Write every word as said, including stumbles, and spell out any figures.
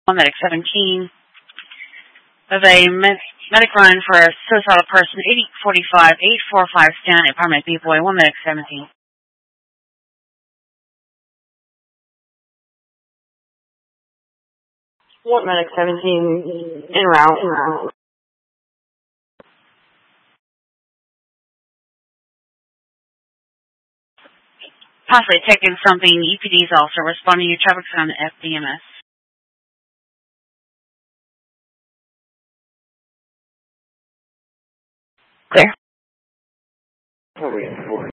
Medic seventeen of a med medic run for a suicidal person, eight forty-five, eight forty-five Stanley, apartment B boy, one Medic seventeen. One Medic seventeen, en route, en route. Possibly taking something, E P D's also responding to your traffic on F D M S. Clear. Oh, we have four.